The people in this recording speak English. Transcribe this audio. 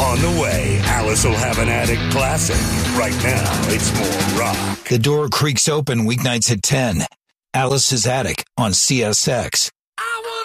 On the way, Alice will have an attic classic. Right now, it's more rock. The door creaks open weeknights at 10. Alice's Attic on CSX.